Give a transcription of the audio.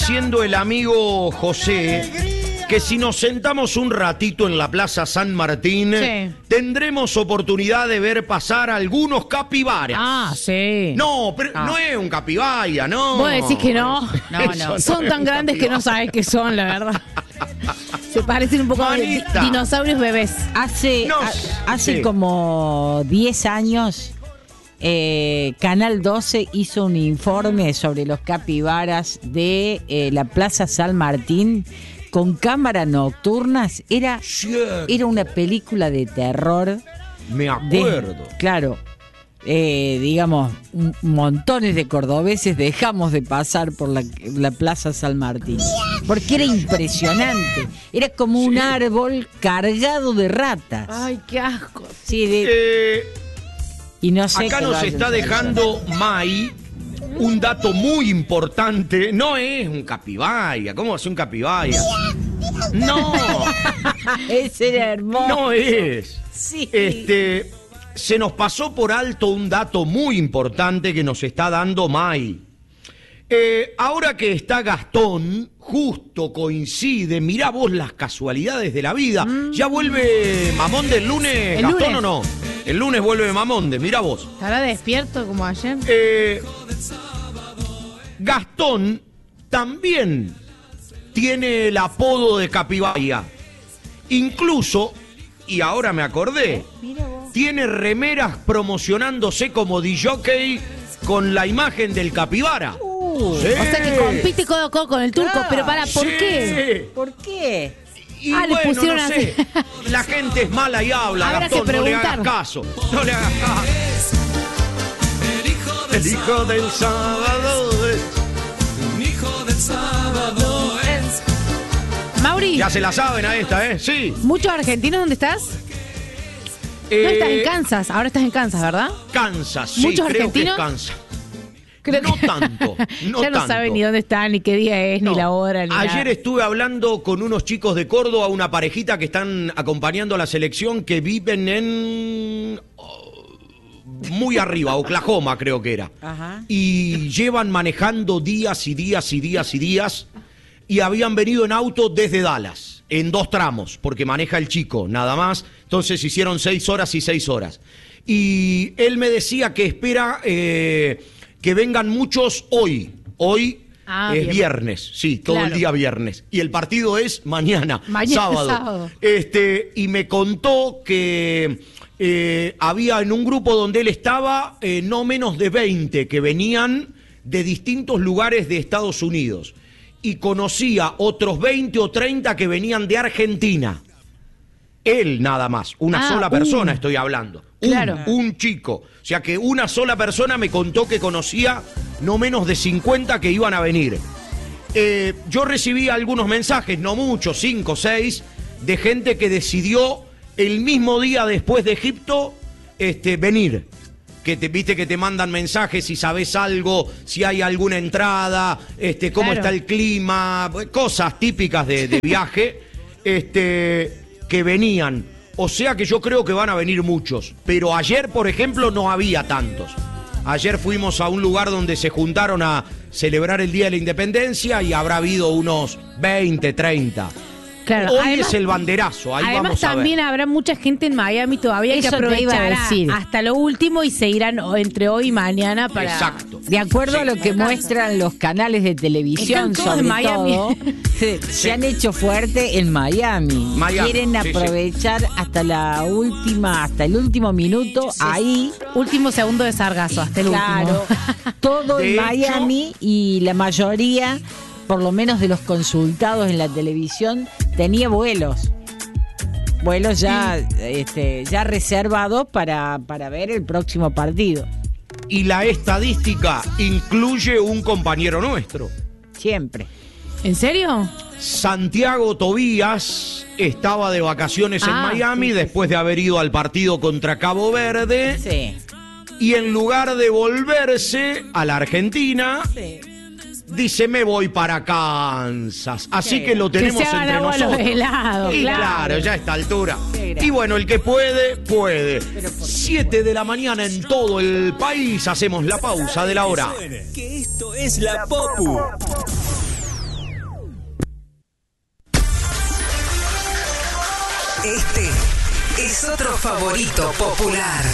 Siendo el amigo José que si nos sentamos un ratito en la Plaza San Martín, sí, tendremos oportunidad de ver pasar algunos capibaras. Ah, sí. No, pero no es un capibaya, no. Vos decís que no. Eso Son es tan un grandes que no capibara. sabés qué son, la verdad. Se parecen un poco a Manita. dinosaurios bebés. Hace Sí. como 10 años, Canal 12 hizo un informe sobre los capibaras de la Plaza San Martín con cámaras nocturnas. Era una película de terror. Me acuerdo. Claro. Digamos, montones de cordobeses dejamos de pasar por la Plaza San Martín. Porque era impresionante. Era como un árbol cargado de ratas. Ay, qué asco. Sí, y no sé Acá qué lo nos hacen está dejando Mai un dato muy importante. No es un capibaya. ¿Cómo va a ser un capibaya? No, Ese era hermoso. no es. Sí. Se nos pasó por alto un dato muy importante que nos está dando Mai. Ahora que está Gastón, justo coincide, mirá vos las casualidades de la vida. ¿Ya vuelve Mamonde el lunes, El Gastón, lunes. o no? El lunes vuelve Mamonde, mirá vos. ¿Estará despierto como ayer? Gastón también tiene el apodo de capibaya. Incluso, y ahora me acordé, tiene remeras promocionándose como DJ con la imagen del capibara. Sí. O sea que compite codo a codo con el turco. Pero para, ¿por Sí. qué? ¿Por qué? Y Ah, le bueno, pusieron no así. sé. La gente es mala y habla, Habrá Gastón, que no le hagas preguntar. caso. No le hagas caso. El hijo del sábado. Mauri, Ya se la saben a esta, ¿eh? Sí. ¿muchos argentinos dónde estás? No estás en Kansas. Ahora estás en Kansas, ¿verdad? Kansas, sí, ¿Muchos creo argentinos? que es Kansas. Creo No que- tanto, no ya no tanto. saben ni dónde están, ni qué día es, No. ni la hora, ni Ayer nada. estuve hablando con unos chicos de Córdoba, una parejita que están acompañando a la selección que viven en... muy arriba, Oklahoma creo que era. Ajá. Y llevan manejando días y días y días y días y habían venido en auto desde Dallas, en 2 tramos, porque maneja el chico, nada más. Entonces hicieron 6 horas y 6 horas. Y él me decía que espera que vengan muchos hoy. Hoy es bien. viernes, sí, todo Claro. el día viernes. Y el partido es mañana, Mañana, sábado. sábado. Y me contó que había en un grupo donde él estaba no menos de 20 que venían de distintos lugares de Estados Unidos. Y conocía otros 20 o 30 que venían de Argentina. Él nada más, una sola persona estoy hablando. Claro. Un chico. O sea que una sola persona me contó que conocía no menos de 50 que iban a venir. Yo recibí algunos mensajes, no muchos, 5, 6, de gente que decidió el mismo día después de Egipto venir. Viste que te mandan mensajes si sabes algo, si hay alguna entrada, cómo Claro. está el clima, cosas típicas de viaje, que venían. O sea que yo creo que van a venir muchos. Pero ayer, por ejemplo, no había tantos. Ayer fuimos a un lugar donde se juntaron a celebrar el Día de la Independencia y habrá habido unos 20, 30. Claro, Hoy además- es el banderazo, ahí Además vamos a ver. también habrá mucha gente en Miami todavía Eso que te iba a aprovechará decir. hasta lo último y seguirán entre hoy y mañana para... Exacto. De acuerdo a lo que muestran los canales de televisión, Están todos sobre en Miami. todo, se han hecho fuerte en Miami. Miami, Quieren sí, sí. aprovechar hasta el último minuto ahí. Último segundo de sargazo, hasta el Claro, último. todo De en hecho- Miami y la mayoría, por lo menos de los consultados en la televisión, tenía vuelos. Vuelos ya, ya reservados para ver el próximo partido. Y la estadística incluye un compañero nuestro. Siempre. ¿En serio? Santiago Tobías estaba de vacaciones en Miami después de haber ido al partido contra Cabo Verde. Sí. Y en lugar de volverse a la Argentina, dice, me voy para Kansas. Así Sí. que lo tenemos que se hagan entre agua nosotros. los helados, Y claro. claro, ya a esta altura. Qué grande. Y bueno, el que puede, puede. 7 de la mañana en todo el país. Hacemos la pausa de la hora. Que esto es la Popu. Este es otro favorito popular.